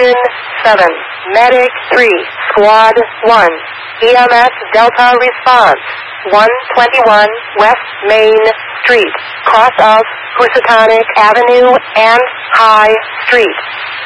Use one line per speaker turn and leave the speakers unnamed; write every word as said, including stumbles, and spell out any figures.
Engine seven, Medic three, Squad one, E M S Delta Response, one twenty-one West Main Street, cross of Housatonic Avenue and High Street.